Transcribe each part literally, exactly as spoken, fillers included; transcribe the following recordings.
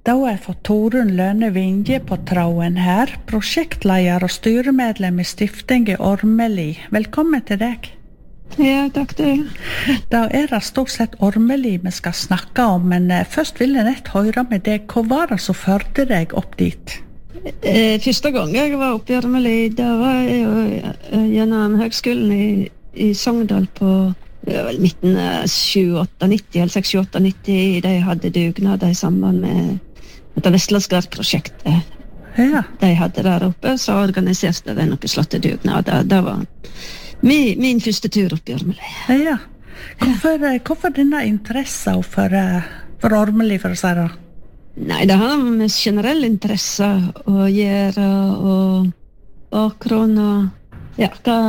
Da har jeg fått Torunn Lønne Vinje på tråden her, prosjektleder og styremedlem i Stiftingen Ormeli. Velkommen til deg. Ja, takk til. Da er det stort sett Ormeli vi skal snakke om, men først vil jeg nett høre med deg, hva var det som førte deg opp dit? Eh, første gang jeg var oppe i Ormeli, da var jeg jo gjennom høgskolen i, i Sogndal på ja, vel, midten av tjueåtte nitti, eller seks tjueåtte nitti, de hadde dugnader i samband med dette Vestlandsgard-prosjektet. Ja. De hadde der oppe, så organiserte de noen slotte dugnader. Det var min, min første tur opp i Ormeli. Ja. Hvorfor, hvorfor denne interesse for, for Ormeli, for å si det? Nei, det har med generell interesse å gjøre, og bakgrunn, og ja, hva,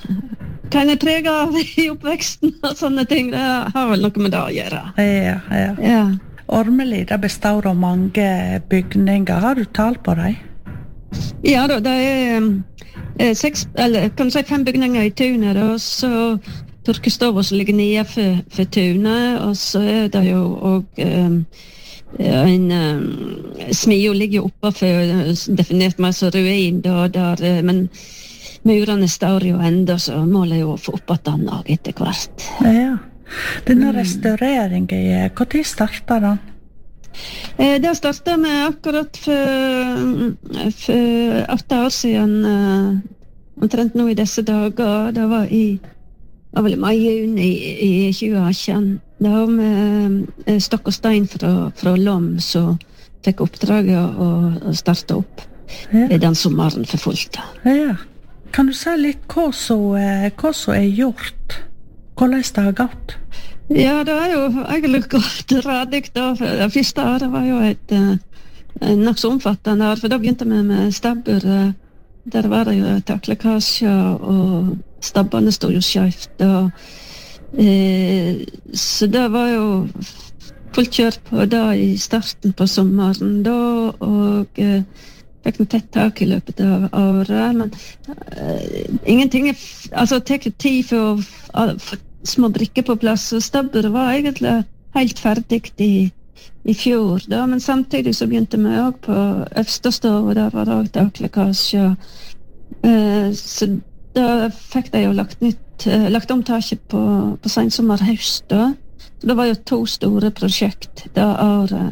hva en er preget av i oppveksten og sånne ting. Det har vel noe med det å gjøre. Ja, ja. Ja. Ormeli, det består av mange bygninger. Har du tall på dem? Ja da, det er eh, seks, eller kan du si fem bygninger i tunet, og så tørkestova som ligger nede for, for tunet, og så er det jo og eh, en eh, smio ligger oppe for definert meg som ruin, da, der, eh, men murene står jo enda, så målet er jo å få opp at den og etter hvert. Ja. Denne restaureringen, hva tid startet den? Eh, det startet med akkurat for, for åtte år siden, eh, omtrent nå i disse dager. Det var i, var vel i mai-juni i tjue atten. Det var med eh, Stokk og Stein fra, fra Lom som fikk oppdraget å, å starte opp ja. Den sommeren for fullt. Ja. Kan du si litt hva som, hva som er gjort? Hvordan det har gått? Ja, det er jo egentlig gått radig da. Det første året var jo et uh, nok så omfattende år, for da begynte vi med stabbur. Der var det jo taklekkasjer, og stabbene stod jo skjøft. Og, uh, så det var jo fullt kjør på da i starten på sommeren da, og uh, fikk noe tett tak i løpet av året, men uh, ingenting er, altså det tek tid for å få små brikker på plass, og stabburet var egentlig helt ferdig i, i fjor da, men samtidig så begynte vi også på Øvstestov, og der var det også taklekkasje, uh, så da fikk de jo lagt nytt, uh, lagt om taket på, på sensommer-høst da, så det var jo to store prosjekt da året.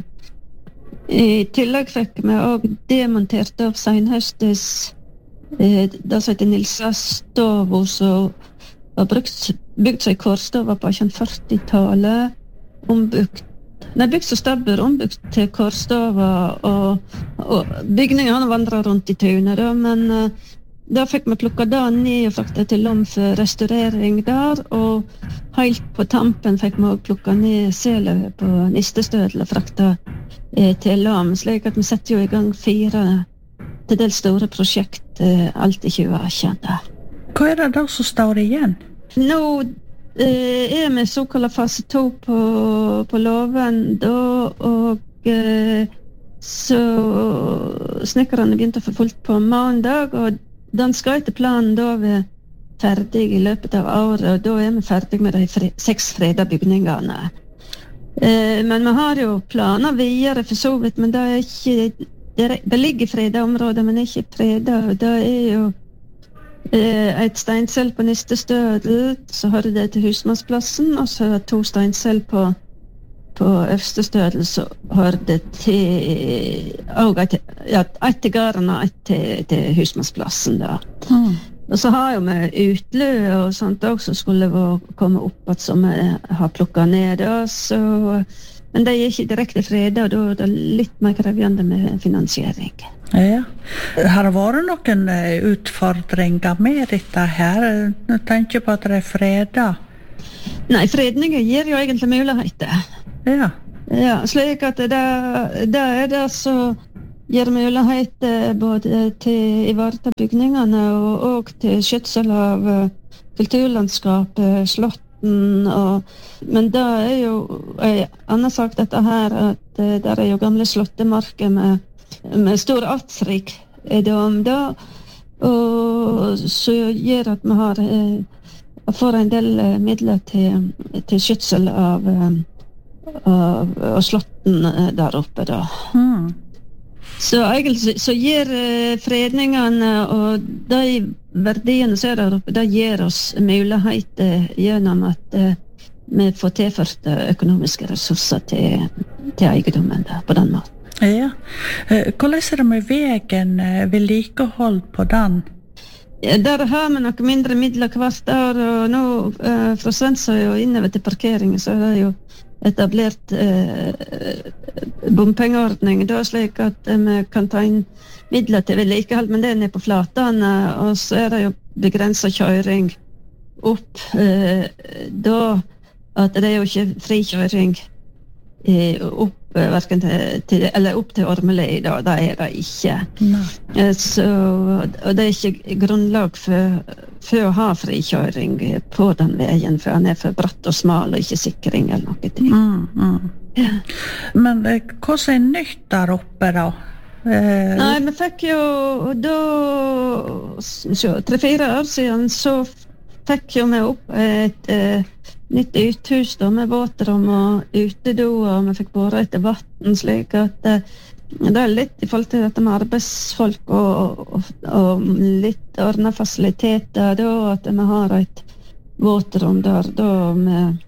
I tillegg fikk vi også demontert av senhøstes eh, det som heter Nilsa Stovo, som var brukt, bygd seg kårstova på førti-tallet, ombygd, nei, bygd som stabbur, ombygd til kårstova, og, og bygningene vandret rundt i tunet, da, men uh, da fikk vi plukket det ned og fraktet til Lom for restaurering der, og helt på tampen fikk vi også plukket ned seløvet på Nistestødel og fraktet eh, til Lom, slik at vi setter jo i gang fire til dels store prosjekt eh, alt i tjue atten. Hva er det da som står igjen? Nå eh, er vi såkalt fase to på, på loven da, og eh, så snekkerne begynte å få fullt på mandag, og den skal etter planen da være ferdig i løpet av året, og da er vi ferdig med de fre, seks freda bygningene. Eh, men vi har jo planer videre for så vidt, men det er ikke, det, er, det ligger freda områder, men ikke freda, og det er jo eh, et steinsel på Nistestødel, så har det til Husmannsplassen, og så er det to steinsel på på Øvstestødel, så har det til og et, ja, et til gården og et til, til Husmannsplassen da. Mm. Og så har jo vi utlø og sånt også, som skulle komme opp at som vi har plukket ned da, så, men det er ikke direkte fredag, og da er det litt mer krevende med finansiering. Ja. Har det vært noen utfordringer med dette her? Jeg tenker på at det er fredag. Nei, fredninger gir jo egentlig muligheter. Ja. Ja, slik at det, det er det som gir muligheter både til å ivareta bygningene og, og til skjøtsel av kulturlandskapet, slotten, og, men det er jo en annen sak dette her, at det er jo gamle slottemarker med, med stor artsrik om det, og så gjør at vi har får en del midler til, til skjøtsel av av, av slotten der oppe da. Mm. Så egentlig så gir eh, fredningene og de verdiene som er der oppe, det gir oss muligheter gjennom at eh, vi får tilført økonomiske ressurser til, til eiendommen da, på den måten. Ja. Hvordan er det med veien, vedlikehold på den? Ja, der har vi noe mindre midler hvert år, og nå eh, fra Svensøy og innover til parkeringen så er det jo etablert eh, bompengeordning, da slik at eh, vi kan ta inn midler til vedlikehold, men det er nede på flatene, og så er det jo begrenset kjøring opp, eh, da at det er jo ikke frikjøring eh, opp, eh, hverken til, til, eller opp til Ormeli, da, det er det ikke. Eh, så, og det er ikke grunnlag for, for å ha frikjøring på den veien, for han er for bratt og smal og ikke sikring eller noe ting. Mm, mm. Ja. Men eh, hva er nytt der oppe da? Eh... Nei, vi fikk jo da, tre-fire år siden, så fikk jo vi opp et eh, nytt uthus da, med våtrom og utedoer, og vi fikk båret etter vatten, slik at eh, det er litt i forhold til dette med arbeidsfolk og, og, og litt ordna fasiliteter, da, at vi har et våtrom der, da med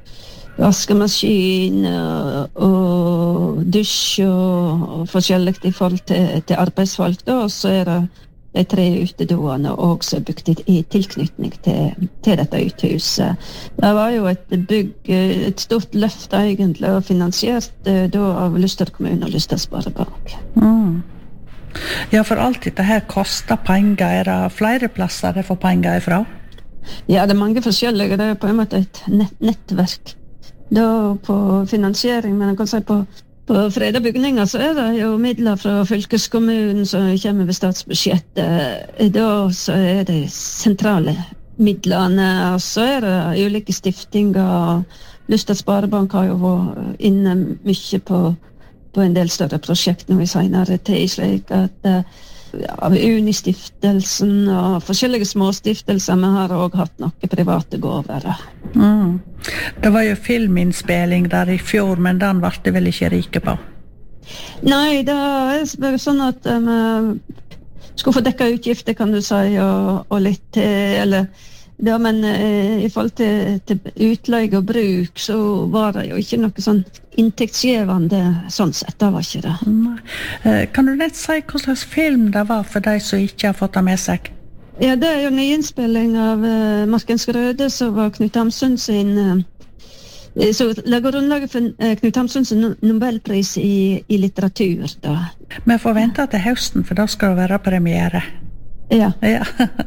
vaskemaskin og, og dusj og, og forskjellig i forhold til, til arbeidsfolk, da, og så er det de tre utedoene også er bygd i, i tilknytning til, til dette uthuset. Det var jo et bygg, et stort løft egentlig, og finansiert da av Luster kommune og Luster Sparebank. Mm. Ja, for alt dette her koster penger. Er det flere plasser det får penger ifra? Ja, det er mange forskjellige. Det er på en måte et nett, nettverk da på finansiering, men jeg kan si på På freda bygninger så er det jo midler fra fylkeskommunen som kommer ved statsbudsjettet. Da så er det sentrale midlene, og så er det ulike stiftinger. Luster Sparebank har jo vært inne mye på, på en del større prosjekt nå i senere tid, slik at ja, Unistiftelsen og forskjellige småstiftelser, vi har også hatt noen private gåver. Mm. Det var jo filminnspilling der i fjor, men den ble det vel ikke rike på? Nei, det er bare sånn at vi um, skulle få dekka utgifter, kan du si, og, og litt til, eller ja, men eh, i forhold til, til utleie og bruk, så var det jo ikke noe sånn inntektsgivende sånn sett, det var ikke det. Eh, kan du nett si hva slags film det var for de som ikke har fått det med seg? Ja, det er jo nyinnspilling av uh, Markens Røde, som var Knut Hamsun sin uh, så lager grunnlaget for uh, Knut Hamsuns Nobelpris i, i litteratur da. Vi får vente til høsten, for da skal det være premiere. Ja. Ja.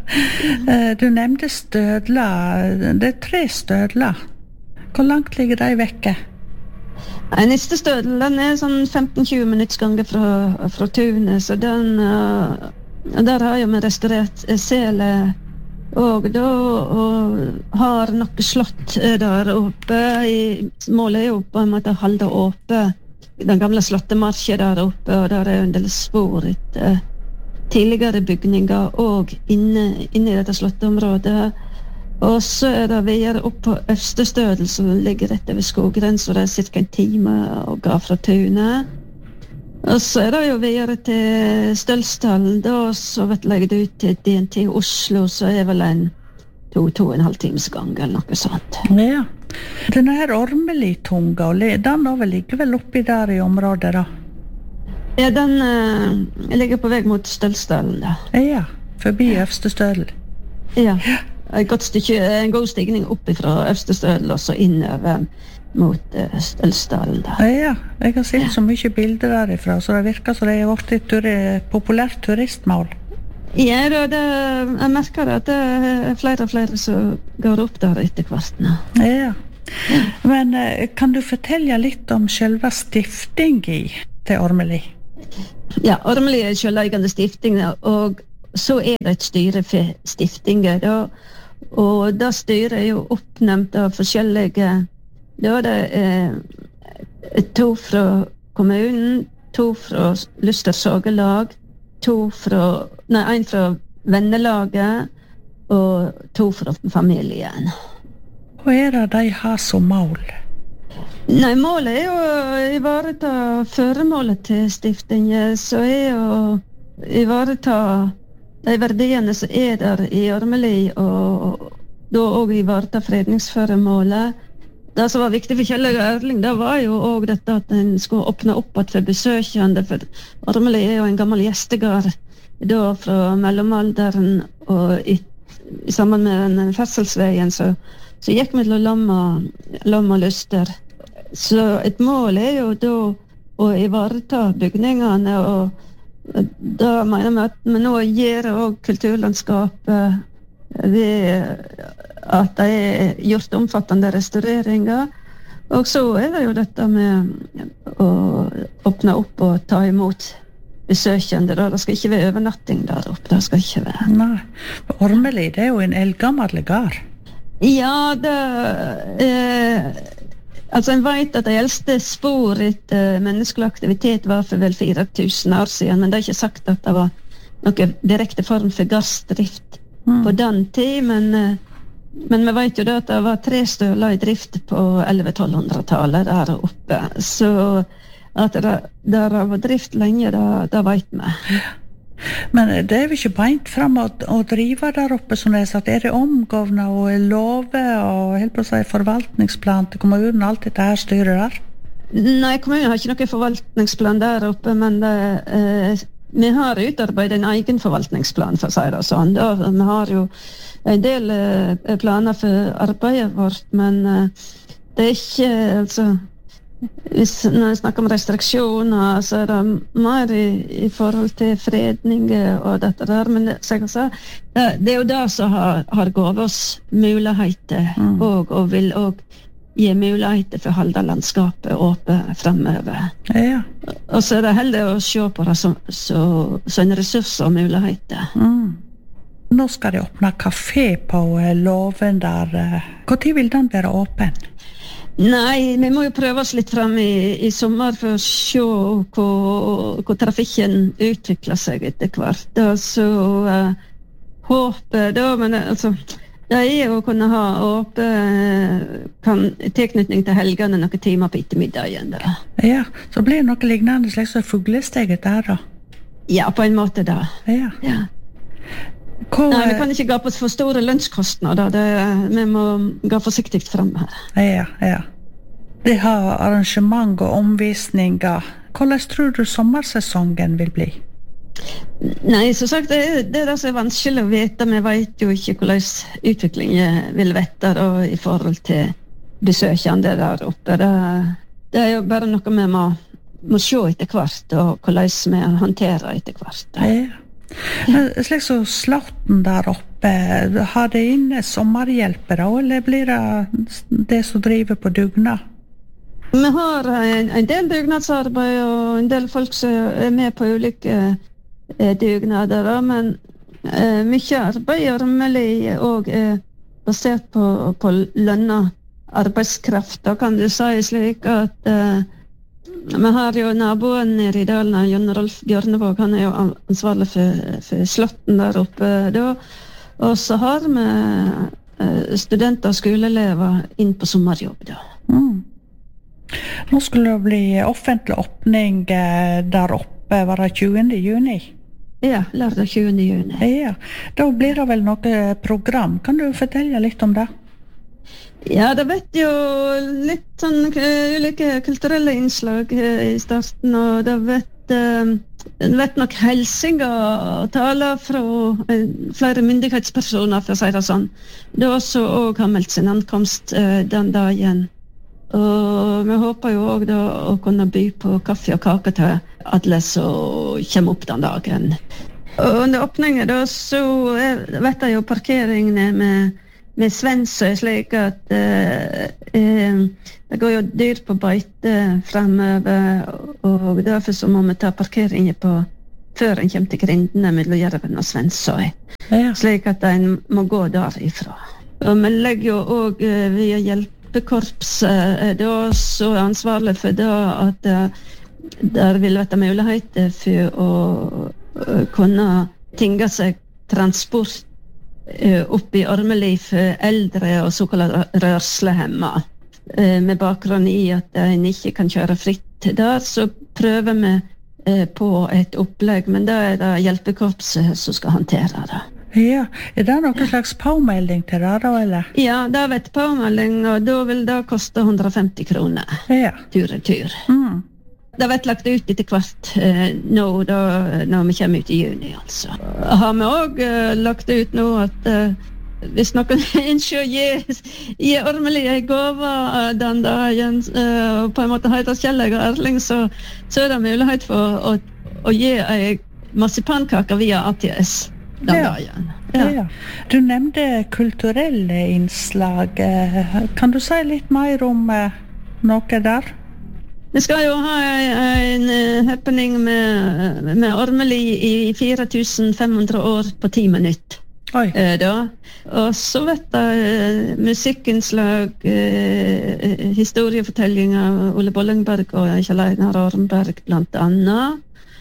Du nevnte stødler. Det er tre stødler. Hvor langt ligger de vekke? Neste stødel, den er sånn femten til tjue minutts gange fra, fra tunet, så den uh, der har jo vi restaurert sele og da og har noe slott der oppe. I, målet er jo på en måte å holde oppe den gamle slottemarken der oppe, og der er jo en del spor etter uh, tidligere bygninger og inne, inne i dette slottområdet. Og så er det videre opp på Øverstestødel, som ligger rett over skoggrensen, og det er cirka en time å gå fra tunet. Og så er det jo videre til Stølsdalen, da, så vet jeg det ut til D N T Oslo, så er vel en to, to og en halv times gang, eller noe sånt. Ja. Denne her Ormeli-tunga, den da vel ligger vel oppi der i området da? Ja, den uh, ligger på vei mot Stølsdalen, da. Ja, forbi Øverstestødel. Ja, et godt stykke, en god stigning opp fra Øverstestødel, og så innover mot uh, Stølsdalen, da. Ja, jeg har sett så mye bilder derifra, så det virker som det er vært et turi, populært turistmål. Ja, da, det, jeg merker at det er flere og flere som går opp der etter hvert nå. Ja, men uh, kan du fortelle litt om selve stiftingen til Ormeli? Ja, Ormeli er selveiende stifting, og så er det et styre for stiftinger, da. Og da styret er jo oppnevnt av forskjellige, da er det eh, to fra kommunen, to fra Luster Sagelag, to fra, nei, en fra vennelaget, og to fra familien. Hva er det de har som mål? Nei, målet er jo å ivareta føremålet til stiftingen, så er å ivareta de verdiene som er der i Ormeli, og da også ivareta fredningsføremålet. Det som var viktig for Kjell og Erling, det var jo også dette at en skulle åpne opp at for besøkende, for Ormeli er jo en gammel gjestegard da fra mellomalderen, og i, sammen med den ferselsveien så, så gikk vi til Lomma, Lomma Lyster. Så et mål er jo da å ivareta bygningene, og da mener vi at vi nå gir også kulturlandskapet ved at det er gjort omfattende restaureringer. Og så er det jo dette med å åpne opp og ta imot besøkende. Det skal ikke være overnatting der oppe. Det skal ikke være. Nei, Ormeli, det er jo en eldgammel gard. Ja, det eh, altså en vet at de eldste spor etter menneskelig aktivitet var for vel fire tusen år siden, men det er ikke sagt at det var noe direkte form for gassdrift mm. på den tid, men, men vi vet jo da at det var tre støler i drift på elleve-tolv-hundretallet der oppe, så at det der var drift lenge, det, det vet vi. Men det er jo ikke beint frem å, å drive der oppe, som det er sagt. Er det omgående og love og helt på å si forvaltningsplan til kommunen, alt dette her styrer der? Nei, kommunen har ikke noen forvaltningsplan der oppe, men det, eh, vi har utarbeidet en egen forvaltningsplan, for å si det sånn. Da, vi har jo en del eh, planer for arbeidet vårt, men eh, det er ikke, altså, hvis, når jeg snakker om restriksjoner, så er det mer i, i forhold til fredning og dette der, men det, så jeg sa, det, det er jo det som har, har gått oss muligheter, mm. og, og vil også gi muligheter for å holde landskapet åpent fremover. Ja. Og så er det heller å se på det som, så, som en ressurs og muligheter. Mm. Nå skal de åpne kafé på Låven der. Hvor tid vil den være åpen? Nei, vi må jo prøve oss litt frem i, i sommer for å se hvor, hvor trafikken utvikler seg etter hvert. Da, så uh, håper da, men altså, det er jo å kunne ha åpen kan, tilknytning til helgene noen timer på ettermiddagen. Da. Ja, så blir det noe lignende slags fuglesteget der da? Ja, på en måte da. Ja. Ja. Hvor, Nei, vi kan ikke gå på for store lønnskostnader. Det, vi må gå forsiktig frem her. Ja, ja. De har arrangement og omvisninger. Hvordan tror du sommersesongen vil bli? Nei, som sagt, det er det, er det som er vanskelig å vite. Vi vet jo ikke hvordan utviklingen vil vette da, i forhold til besøkende der oppe. Det, det er jo bare noe vi må, må se etter hvert, og hvordan vi håndterer etter hvert. Ja. Slik så Slåtten der oppe, har det inne sommerhjelpere, eller blir det det som driver på dugnad? Vi har en, en del dugnadsarbeid og en del folk som er med på ulike eh, dugnader, men eh, mye arbeid i Ormeli og er basert på, på lønna arbeidskraft. Da kan du si slik at eh, vi har jo naboen nede i dalen, Jon Rolf Bjørnevåg, han er jo ansvarlig for, for Slåtten der oppe da. Og så har vi eh, studenter og skoleelever inn på sommerjobb da. Mm. Nå skulle det bli offentlig åpning der oppe, var det tjuende juni? Ja, lørdag tjuende juni. Ja, da blir det vel noe program. Kan du fortelle litt om det? Ja, det vet jo litt sånn ulike kulturelle innslag i starten, og det vet, uh, vet nok helsinger og taler fra uh, flere myndighetspersoner, for å si det sånn. Det har også også har meldt sin ankomst uh, den dagen. Og vi håper jo også da å kunne by på kaffe og kake til alle som kommer opp den dagen. Og under åpningen da, så er, vet jeg jo parkeringene med med Svensøy, slik at eh, eh, det går jo dyr på beite fremover, og derfor så må vi ta parkeringen på før en kommer til grindene mellom Jerven og Svensøy, ja. Slik at en må gå derifra. Og vi legger jo også eh, via hjelpekorpset eh, da, så er ansvarlig for det at eh, der vil være muligheter for å uh, kunne tinge seg transport oppe i Ormeli for eldre og såkalt rørslehemma. eh, med bakgrunn i at en ikke kan kjøre fritt der, så prøver vi eh, på et opplegg, men da er det hjelpekorpset som skal håndtere det. Ja, er det noen slags påmelding til det da, eller? Ja, det vet påmelding, og da vil det koste hundre og femti kroner. Ja. Tur og tur. Mm. Det vet lagt ut etter hvert eh, nå, da, når vi kommer ut i juni, altså. Har vi også eh, lagt ut nå at eh, hvis noen ønsker å gi, gi Ormeli en gave uh, den dagen, uh, og på en måte heter Kjelleg og Erling, så, så er det mulighet for å, å gi en marsipankake via A T S den Ja. dagen. Ja. Ja. Du nevnte kulturelle innslag. Kan du si litt mer om uh, noe der? Vi skal jo ha en, en happening med, med Ormeli i fire tusen fem hundre år på ti minutter. Oi. Eh, da. Og så vet jeg eh, musikkinnslag, eh, historiefortellinger av Ole Bollingberg og Kjell Einar Arnberg blant annet.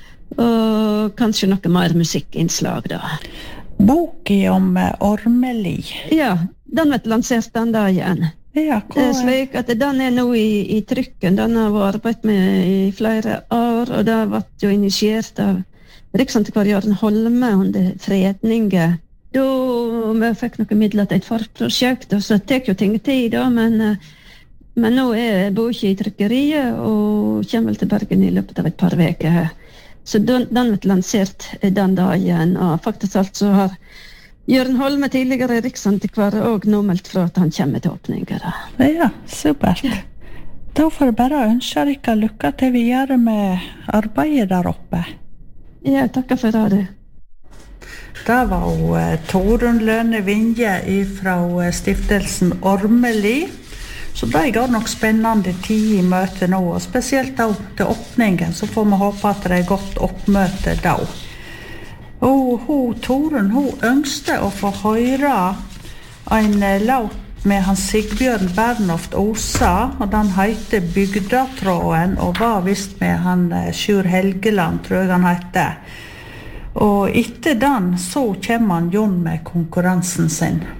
Og kanskje noe mer musikkinnslag da. Boken om uh, Ormeli. Ja, den vet lansert den dagen. Ja, Det er hva, slik at den er nå i, i trykken. Den har vært arbeidet med i flere år, og det har vært jo initiert av Riksantikvar Jørgen Holme under fredningen. Da vi fikk noen midler til et forprosjekt, og så tek jo ting tid da, men, men nå er boka i trykkeriet og kommer vel til Bergen i løpet av et par veker. Så den, den ble lansert den dagen, og faktisk alt så har Jørgen Holme, tidligere riksantikvar, og nå meldt fra at han kommer til åpninger. ja, supert. Da får jeg bare ønske dere lykke til videre med arbeidet der oppe. Ja, takker for det. Det var jo uh, Torunn Lønne Vinje fra uh, stiftelsen Ormeli. Så det går nok spennende tid i møtet nå, og spesielt da til åpningen, så får vi håpe at det er godt oppmøte da. Og hun, Torunn, hun ønskte å få høre en uh, låt med hans Sigbjørn Bernhoft Osa, og den heter Bygdatråden, og var vist med han uh, Sjur Helgeland, tror jeg han heter. Og etter den så kommer han Jon med konkurransen sin.